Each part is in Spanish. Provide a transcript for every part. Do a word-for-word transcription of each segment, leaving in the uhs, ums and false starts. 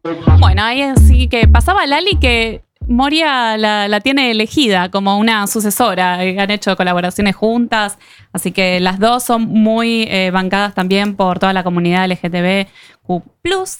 Bueno, ahí sí que pasaba Lali que Moria la, la tiene elegida como una sucesora. Han hecho colaboraciones juntas, así que las dos son muy eh, bancadas también por toda la comunidad L G T B Q plus,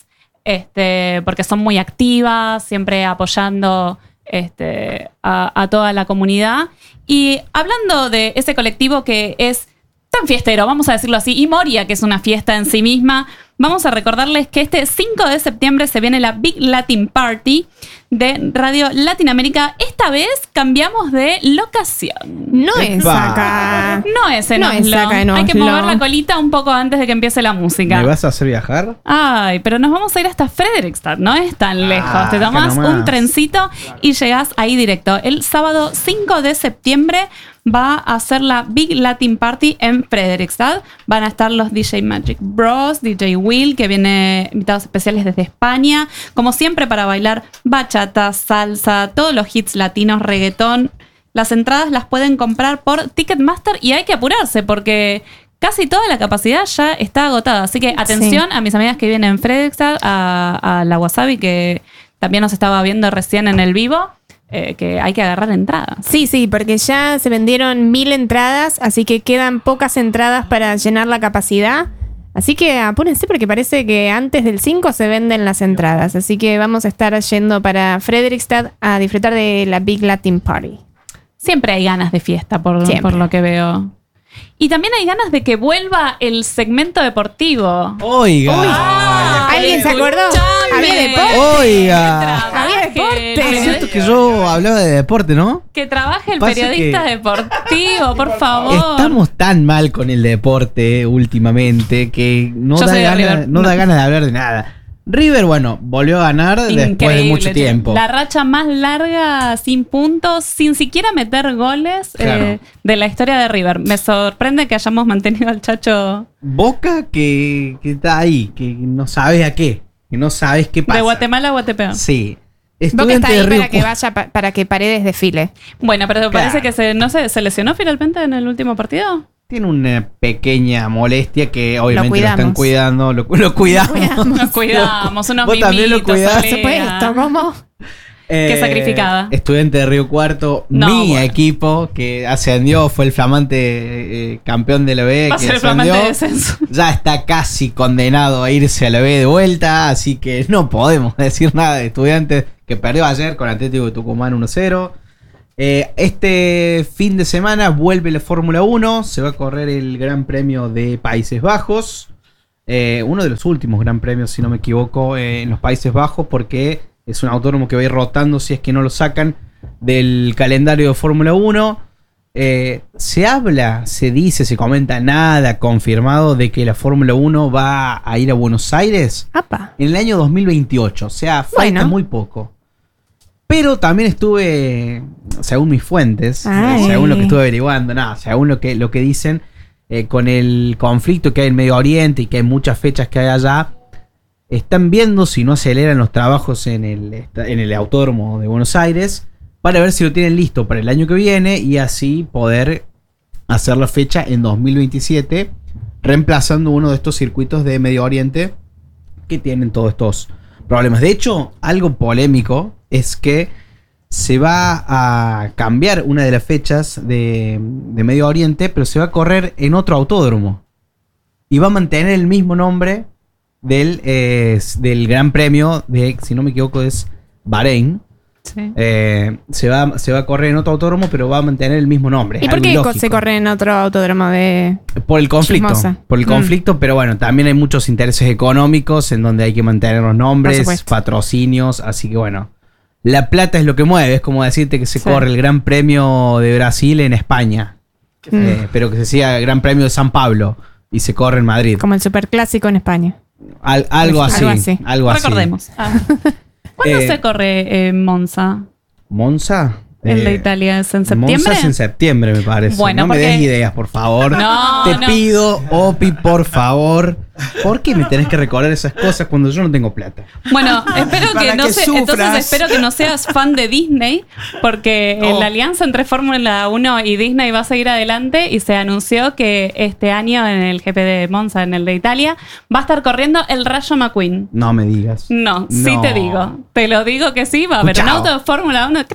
este, porque son muy activas, siempre apoyando este, a, a toda la comunidad. Y hablando de ese colectivo que es tan fiestero, vamos a decirlo así, y Moria, que es una fiesta en sí misma, vamos a recordarles que este cinco de septiembre se viene la Big Latin Party de Radio Latinoamérica. Esta vez cambiamos de locación. No es acá. No es en No Oslo. es acá en Hay que Oslo. mover la colita un poco antes de que empiece la música. ¿Me vas a hacer viajar? Ay, pero nos vamos a ir hasta Fredrikstad, no es tan lejos. Ah, Te tomás acá nomás. un trencito y llegás ahí directo. El sábado cinco de septiembre va a ser la Big Latin Party en Fredrikstad. Van a estar los D J Magic Bros, D J Will, que viene invitados especiales desde España. Como siempre, para bailar bachata, salsa, todos los hits latinos, reggaetón. Las entradas las pueden comprar por Ticketmaster y hay que apurarse porque casi toda la capacidad ya está agotada. Así que atención sí. a mis amigas que vienen en Fredrikstad, a, a la Wasabi, que también nos estaba viendo recién en el vivo. Eh, que hay que agarrar entradas. Sí, sí, porque ya se vendieron mil entradas, así que quedan pocas entradas para llenar la capacidad. Así que apúrense porque parece que antes del cinco se venden las entradas. Así que vamos a estar yendo para Fredrikstad a disfrutar de la Big Latin Party. Siempre hay ganas de fiesta, por, por lo que veo. Y también hay ganas de que vuelva el segmento deportivo. Oiga. Oiga. ¿Alguien se acordó? Había deporte. Oiga. Había deporte. Es cierto que yo hablaba de deporte, ¿no? Que trabaje el Pasa periodista que deportivo, por favor. Estamos tan mal con el deporte últimamente que no, Yo da, soy de gana, River. no da ganas de hablar de nada. River, bueno, volvió a ganar después de Increíble, mucho tiempo. La racha más larga, sin puntos, sin siquiera meter goles Claro. eh, de la historia de River. Me sorprende que hayamos mantenido al Chacho Boca que, que está ahí, que no sabes a qué, que no sabes qué pasa. de Guatemala a Guatepeor. Sí. Boca Estudiante está de ahí Río para que Cu- vaya, pa- para que Paredes desfile. Bueno, pero Claro. parece que se, no sé, se lesionó finalmente en el último partido. Tiene una pequeña molestia que obviamente lo, cuidamos. están cuidando. Lo, lo cuidamos. Nos cuidamos, unos Vos también lo mimitos, cuidás. Olea. Por supuesto, ¿cómo? Eh, sacrificada. Estudiante de Río Cuarto, No, mi bueno. equipo que ascendió, fue el flamante eh, campeón de la B. Va a que ser el ascendió. flamante descenso. Ya está casi condenado a irse a la B de vuelta, así que no podemos decir nada de Estudiantes, que perdió ayer con Atlético de Tucumán uno cero. Eh, este fin de semana vuelve la Fórmula uno, se va a correr el Gran Premio de Países Bajos, eh, uno de los últimos Gran Premios, si no me equivoco, eh, en los Países Bajos, porque es un autódromo que va a ir rotando si es que no lo sacan del calendario de Fórmula uno. Eh, se habla, se dice, se comenta, nada confirmado de que la Fórmula uno va a ir a Buenos Aires Apa. en el año dos mil veintiocho, o sea, falta Bueno. muy poco. Pero también estuve, según mis fuentes, Ay. eh, según lo que estuve averiguando, nada, según lo que, lo que dicen, eh, con el conflicto que hay en Medio Oriente y que hay muchas fechas que hay allá, están viendo si no aceleran los trabajos en el, en el autódromo de Buenos Aires para ver si lo tienen listo para el año que viene y así poder hacer la fecha en dos mil veintisiete, reemplazando uno de estos circuitos de Medio Oriente que tienen todos estos problemas. De hecho, algo polémico es que se va a cambiar una de las fechas de, de Medio Oriente, pero se va a correr en otro autódromo. Y va a mantener el mismo nombre del, eh, del Gran Premio de, si no me equivoco, es Bahrein. Sí. Eh, se, va, se va a correr en otro autódromo, pero va a mantener el mismo nombre. ¿Y por Algo qué ilógico. se corre en otro autódromo de...? Por el conflicto. Chismosa. Por el Mm. conflicto, pero bueno, también hay muchos intereses económicos en donde hay que mantener los Por nombres, supuesto. patrocinios, así que bueno. La plata es lo que mueve, es como decirte que se Sí. corre el Gran Premio de Brasil en España, Mm. eh, pero que se siga el Gran Premio de San Pablo y se corre en Madrid. Como el superclásico en España. Al- algo, así, Algo así. algo así. Recordemos. Ah. ¿Cuándo Eh, se corre en Monza? ¿Monza? ¿El de Eh, Italia es en septiembre? Monza es en septiembre, me parece. Bueno, no me porque- des ideas, por favor. No, Te no. pido, Opi, por favor. ¿Por qué me tenés que recordar esas cosas cuando yo no tengo plata? Bueno, espero Para que no que se, sufras. entonces espero que no seas fan de Disney, porque Oh. la alianza entre Fórmula uno y Disney va a seguir adelante y se anunció que este año en el G P de Monza, en el de Italia, va a estar corriendo el Rayo McQueen. No me digas. No, sí No. te digo. Te lo digo que sí, va a haber un Chao. auto de Fórmula uno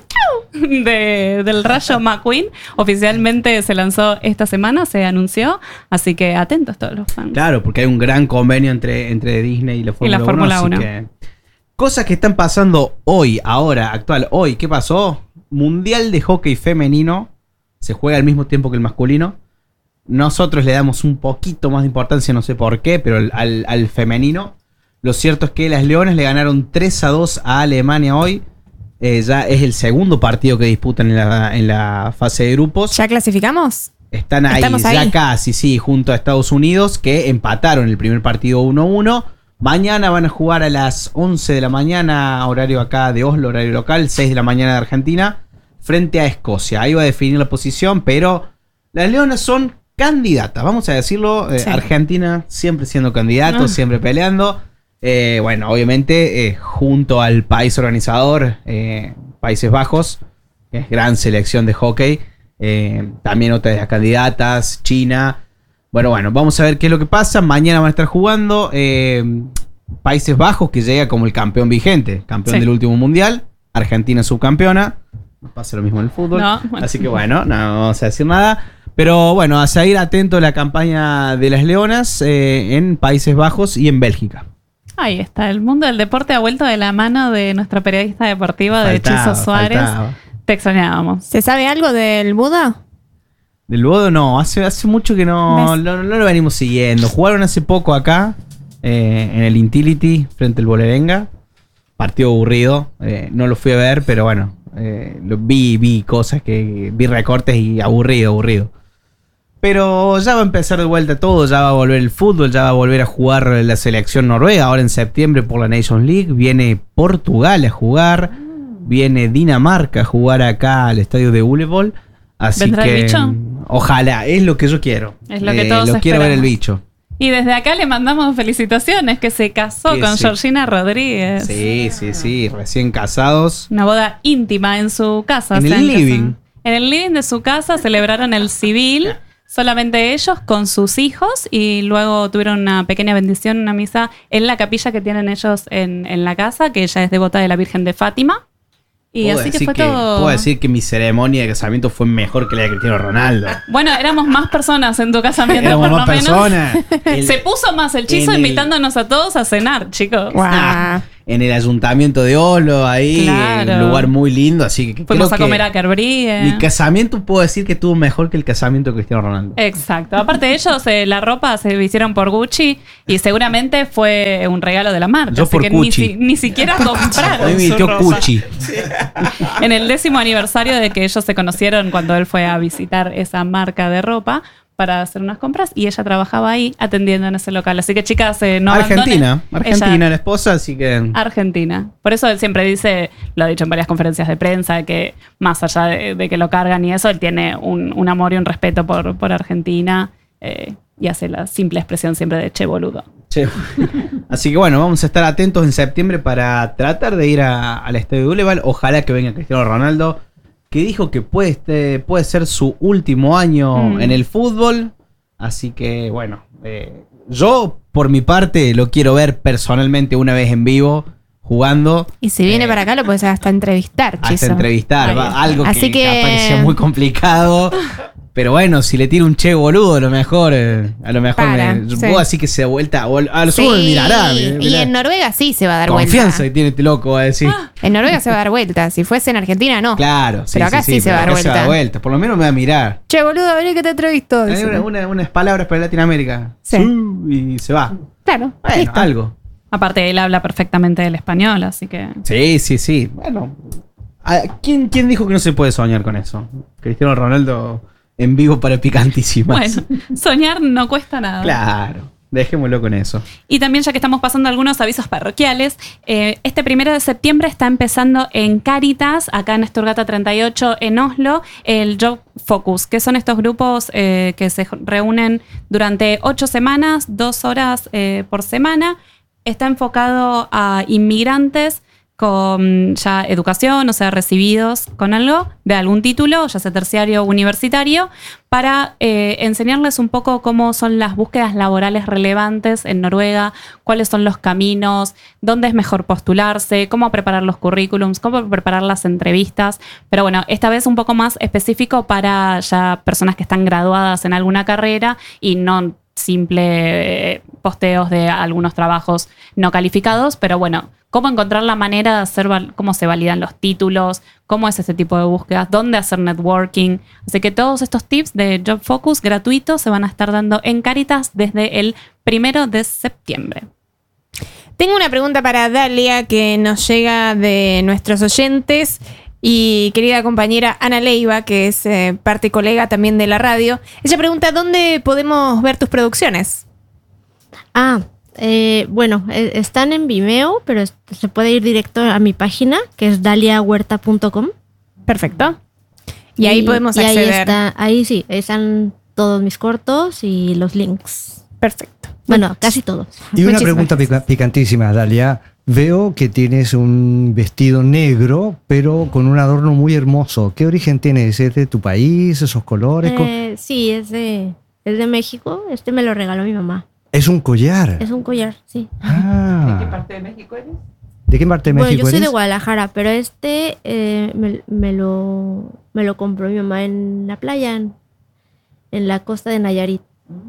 de, del Rayo McQueen. Oficialmente se lanzó esta semana, se anunció, así que atentos todos los fans. Claro, porque hay un gran convenio entre, entre Disney y la Fórmula uno. Fórmula uno. Así que, cosas que están pasando hoy, ahora, actual, hoy. ¿Qué pasó? Mundial de hockey femenino. Se juega al mismo tiempo que el masculino. Nosotros le damos un poquito más de importancia, no sé por qué, pero al, al, al femenino. Lo cierto es que las Leonas le ganaron tres a dos a Alemania hoy. Eh, ya es el segundo partido que disputan en la, en la fase de grupos. ¿Ya clasificamos? Están ahí, Estamos ya ahí. casi, sí, junto a Estados Unidos, que empataron el primer partido uno a uno. Mañana van a jugar a las once de la mañana, horario acá de Oslo, horario local, seis de la mañana de Argentina, frente a Escocia. Ahí va a definir la posición, pero las Leonas son candidatas, vamos a decirlo. eh, Sí. Argentina siempre siendo candidato, Ah. siempre peleando. Eh, bueno, obviamente eh, junto al país organizador, eh, Países Bajos, que es gran selección de hockey. Eh, también otras de las candidatas, China. Bueno, bueno, vamos a ver qué es lo que pasa. Mañana van a estar jugando eh, Países Bajos, que llega como el campeón vigente, campeón Sí. del último mundial. Argentina subcampeona. No pasa lo mismo en el fútbol. No, bueno. Así que bueno, no vamos a decir nada. Pero bueno, a seguir atento a la campaña de las Leonas eh, en Países Bajos y en Bélgica. Ahí está, el mundo del deporte ha vuelto de la mano de nuestra periodista deportiva de Faltaba, Hechizo Suárez. faltaba. Te extrañábamos. ¿Se sabe algo del Buda? Del Bodo no, hace, hace mucho que no, ¿Ves? no, no lo venimos siguiendo. Jugaron hace poco acá, eh, en el Intility, frente al Bolerenga. Partido aburrido, eh, no lo fui a ver, pero bueno, eh, lo, vi, vi cosas que, vi recortes y aburrido, aburrido. Pero ya va a empezar de vuelta todo, ya va a volver el fútbol, ya va a volver a jugar la selección noruega, ahora en septiembre por la Nations League. Viene Portugal a jugar, viene Dinamarca a jugar acá al estadio de Ulevoll. Así ¿Vendrá que el bicho? ojalá, es lo que yo quiero. Es lo que todos Lo quiero esperamos. ver el bicho. Y desde acá le mandamos felicitaciones, que se casó Que con sí. Georgina Rodríguez. Sí, sí, sí, recién casados. Una boda íntima en su casa. En se el han living. casado. En el living de su casa celebraron el civil, solamente ellos con sus hijos, y luego tuvieron una pequeña bendición, una misa en la capilla que tienen ellos en, en la casa, que ella es devota de la Virgen de Fátima. Y Puedo así que decir fue que- todo. Puedo decir que mi ceremonia de casamiento fue mejor que la de Cristiano Ronaldo. Bueno, éramos más personas en tu casamiento, Éramos por más lo menos. personas. El- Se puso más el chizo en el- invitándonos a todos a cenar, chicos. Guau. Ah, en el ayuntamiento de Oslo, ahí, Claro. un lugar muy lindo, así que Fuimos creo a comer que a Kerbrie. mi casamiento puedo decir que estuvo mejor que el casamiento de Cristiano Ronaldo. Exacto. Aparte de ellos, eh, la ropa se hicieron por Gucci y seguramente fue un regalo de la marca. Yo así por que ni, Gucci. si- ni siquiera A mí compraron me su vistió ropa. Cuchi. En el décimo aniversario de que ellos se conocieron, cuando él fue a visitar esa marca de ropa para hacer unas compras, y ella trabajaba ahí atendiendo en ese local. Así que, chicas, eh, no Argentina, abandonen. Argentina Ella- la esposa, así que Argentina. Por eso él siempre dice, lo ha dicho en varias conferencias de prensa, que más allá de, de que lo cargan y eso, él tiene un, un amor y un respeto por, por Argentina, eh, y hace la simple expresión siempre de che boludo. che. Así que bueno, vamos a estar atentos en septiembre para tratar de ir a- al estadio de Uleval. Ojalá que venga Cristiano Ronaldo, que dijo que puede, este, puede ser su último año Mm. en el fútbol. Así que bueno, eh, yo por mi parte lo quiero ver personalmente una vez en vivo jugando. Y si viene Eh, para acá, lo puedes hasta entrevistar, Hasta Chizo. entrevistar, Ahí va, está. algo que, Así que- capaz que sea muy complicado. Pero bueno, si le tiro un che boludo, a lo mejor, eh, a lo mejor Para, me, sí. puedo así que se da vuelta, o a lo Sí, sumo me mirará. mirá, y mirá. en Noruega sí se va a dar Confianza que vuelta. tiene este loco, va a decir. En Noruega se va a dar vuelta. Si fuese en Argentina, no. Claro, sí, Pero acá sí se pero va a dar acá se vuelta. vuelta. Por lo menos me va a mirar. Che, boludo, vení que te entrevisto. Hay dice. una- una- unas palabras para Latinoamérica. Sí. Y se va. Claro, Bueno, listo. algo. Aparte, él habla perfectamente el español, así que... Sí, sí, sí. Bueno. ¿a ¿Quién, ¿Quién dijo que no se puede soñar con eso? Cristiano Ronaldo en vivo para picantísimas. Bueno, soñar no cuesta nada. Claro. Dejémoslo con eso. Y también, ya que estamos pasando algunos avisos parroquiales, eh, este primero de septiembre está empezando en Cáritas, acá en Esturgata treinta y ocho, en Oslo, el Job Focus, que son estos grupos eh, que se reúnen durante ocho semanas, dos horas eh, por semana. Está enfocado a inmigrantes con ya educación, o sea, recibidos con algo de algún título, ya sea terciario o universitario, para eh, enseñarles un poco cómo son las búsquedas laborales relevantes en Noruega, cuáles son los caminos, dónde es mejor postularse, cómo preparar los currículums, cómo preparar las entrevistas. Pero bueno, esta vez un poco más específico para ya personas que están graduadas en alguna carrera y no simple eh, posteos de algunos trabajos no calificados, pero bueno, cómo encontrar la manera de hacer, val- cómo se validan los títulos, cómo es este tipo de búsquedas, dónde hacer networking. Así que todos estos tips de Job Focus gratuitos se van a estar dando en Cáritas desde el primero de septiembre. Tengo una pregunta para Dalia que nos llega de nuestros oyentes y querida compañera Ana Leiva, que es eh, parte y colega también de la radio. Ella pregunta, ¿dónde podemos ver tus producciones? Ah, eh, bueno, eh, están en Vimeo, pero es- se puede ir directo a mi página, que es dalia huerta punto com. Perfecto. Y ahí podemos y ahí acceder. está, ahí sí, están todos mis cortos y los links. Perfecto. Bueno, casi todos. Y una Muchísimas pregunta gracias. pica- picantísima, Dalia. Veo que tienes un vestido negro, pero con un adorno muy hermoso. ¿Qué origen tienes? ¿Es de tu país? ¿Esos colores? Co- Eh, sí, es de, es de México. Este me lo regaló mi mamá. Es un collar. Es un collar, sí. Ah. ¿De qué parte de México eres? ¿De qué parte de Bueno, México yo soy de eres? Guadalajara, pero este eh, me, me lo, me lo compró mi mamá en la playa, en, en la costa de Nayarit.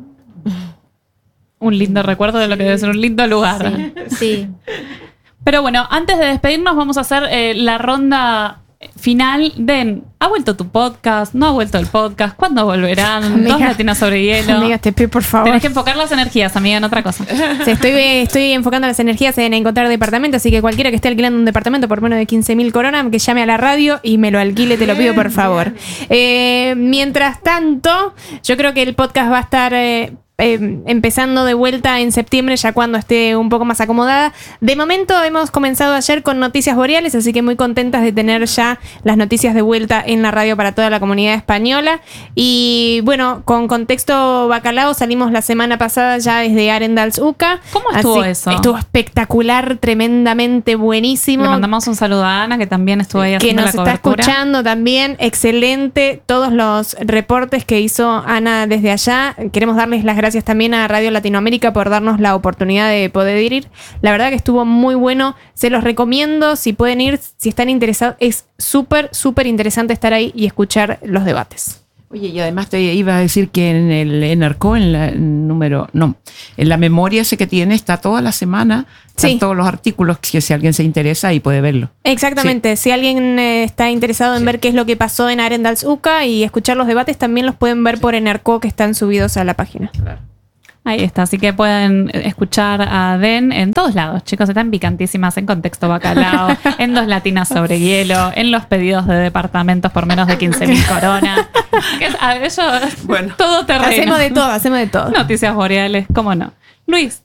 Un lindo recuerdo de lo que debe ser un lindo lugar. Sí. Pero bueno, antes de despedirnos vamos a hacer eh, la ronda final de ¿ha vuelto tu podcast? ¿No ha vuelto el podcast? ¿Cuándo volverán? Amiga. Dos latinas sobre hielo. Amiga, te pido por favor. Tenés que enfocar las energías, amiga, en otra cosa. Sí, estoy, estoy enfocando las energías en encontrar departamento, así que cualquiera que esté alquilando un departamento por menos de quince mil coronas, que llame a la radio y me lo alquile, te lo pido por favor. Eh, mientras tanto, yo creo que el podcast va a estar eh, eh, empezando de vuelta en septiembre, ya cuando esté un poco más acomodada. De momento hemos comenzado ayer con Noticias Boreales, así que muy contentas de tener ya las noticias de vuelta en la radio para toda la comunidad española. Y bueno, con Contexto Bacalao salimos la semana pasada ya desde Arendals Uca. ¿Cómo estuvo Así- eso? Estuvo espectacular, tremendamente buenísimo. Le mandamos un saludo a Ana, que también estuvo ahí que haciendo nos la está cobertura. escuchando también. Excelente todos los reportes que hizo Ana desde allá. Queremos darles las gracias también a Radio Latinoamérica por darnos la oportunidad de poder ir. La verdad que estuvo muy bueno. Se los recomiendo. Si pueden ir, si están interesados, es súper, súper interesante estar ahí y escuchar los debates. Oye, y además te iba a decir que en el Enarco, en la en número, no, en la memoria ese que tiene, está toda la semana, están Sí. todos los artículos, que si alguien se interesa ahí puede verlo. Exactamente. Si alguien eh, está interesado en ver qué es lo que pasó en Arendals Uca y escuchar los debates, también los pueden ver por Enarco, que están subidos a la página. Ahí está, así que pueden escuchar a Den en todos lados, chicos, están picantísimas en Contexto Bacalao, en Dos Latinas sobre Hielo, en los pedidos de departamentos por menos de quince mil coronas. Que es- a eso, Bueno. todo terreno. Hacemos de todo, hacemos de todo. Noticias Boreales, cómo no. Luis,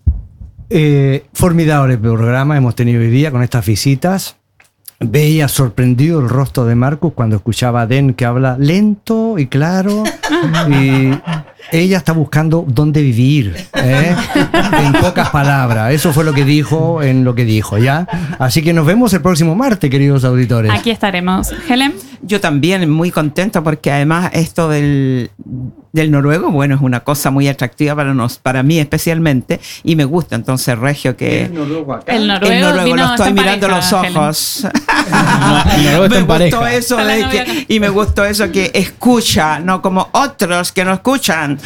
Eh, formidable programa hemos tenido hoy día con estas visitas. Veía sorprendido el rostro de Marcus cuando escuchaba a Den que habla lento y claro. Y ella está buscando dónde vivir, ¿eh? En pocas palabras. Eso fue lo que dijo en lo que dijo, ¿ya? Así que nos vemos el próximo martes, queridos auditores. aquí estaremos. Helen, Yo también muy contento porque además esto del, del noruego, bueno, es una cosa muy atractiva para nos, para mí especialmente, y me gusta entonces Regio que el noruego, el noruego vino, lo está estoy en mirando pareja, los Helen. ojos. El noruego está me en gustó pareja. eso Está la de novia que, acá. y me gustó eso que escucha, no como otros que no escuchan.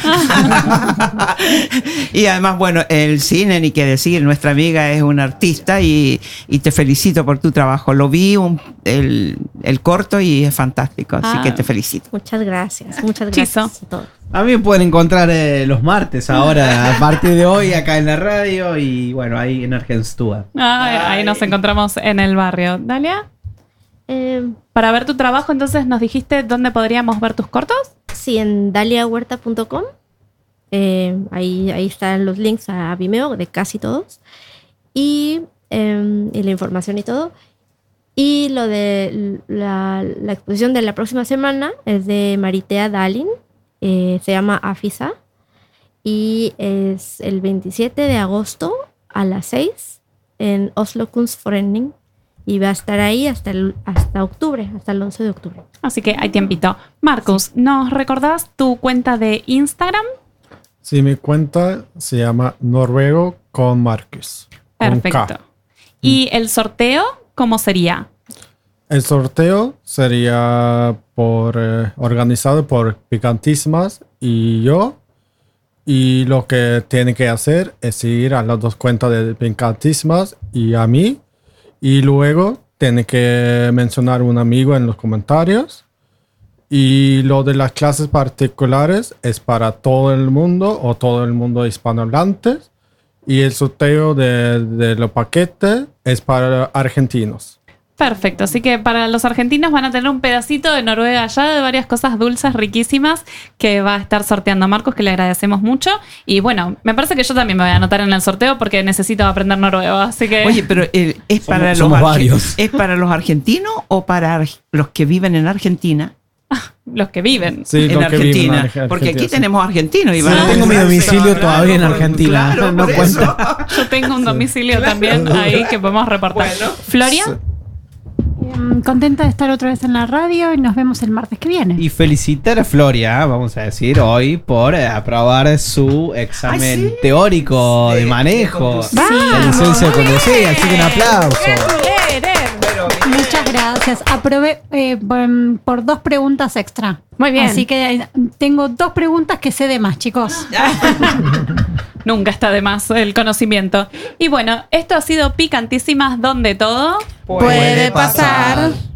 Y además, bueno, el cine, ni qué decir, nuestra amiga es una artista y, y te felicito por tu trabajo. Lo vi un- el, el corto y es fantástico, así Ah. que te felicito. Muchas gracias, muchas gracias Chizo. a todos. A mí me pueden encontrar eh, los martes ahora, a partir de hoy, acá en la radio y bueno, ahí en Argenstúa. Ay, ahí nos encontramos en el barrio. Dalia, Eh, para ver tu trabajo, entonces nos dijiste dónde podríamos ver tus cortos. sí, en dalia huerta punto com. Eh, ahí, ahí están los links a Vimeo de casi todos. Y, eh, y la información y todo. Y lo de la, la exposición de la próxima semana es de Maritea Dalin. Eh, se llama Afisa. Y es el veintisiete de agosto a las seis en Oslo Kunstforening. Y va a estar ahí hasta, el, hasta octubre, hasta el once de octubre. Así que hay tiempito. Marcus, ¿nos recordás tu cuenta de Instagram? Sí, mi cuenta se llama Noruego con Marcus. con K. Perfecto. ¿Y el sorteo cómo sería? El sorteo sería por eh, organizado por Picantísimas y yo. Y lo que tiene que hacer es seguir a las dos cuentas de Picantísimas y a mí. Y luego tiene que mencionar un amigo en los comentarios. Y lo de las clases particulares es para todo el mundo o todo el mundo hispanohablante. Y el sorteo de, de los paquetes es para argentinos. Perfecto, así que para los argentinos van a tener un pedacito de Noruega allá, de varias cosas dulces, riquísimas, que va a estar sorteando Marcos, que le agradecemos mucho. Y bueno, me parece que yo también me voy a anotar en el sorteo porque necesito aprender noruego, así que... Oye, pero eh, ¿es, para somos los arge- varios. ¿es para los argentinos o para ar- los que viven en Argentina? los que viven. Sí, en los que viven Argentina. en Argentina, Porque aquí sí. tenemos argentinos. Y Sí, van a yo tengo mi pensar, domicilio claro, todavía en por- Argentina, claro, no por cuenta. eso. Yo tengo un domicilio también ahí que podemos reportar. Bueno. Floria, Em, contenta de estar otra vez en la radio y nos vemos el martes que viene. Y felicitar a Floria, vamos a decir, hoy por eh, aprobar su examen Ay, sí. teórico de De- manejo de de licencia de conducir. Así que un aplauso. Muchas gracias. Aprobé eh, por, por dos preguntas extra. Muy bien. Así que eh, tengo dos preguntas que sé de más, chicos. nunca está de más el conocimiento. Y bueno, esto ha sido Picantísimas, donde todo Puede pasar.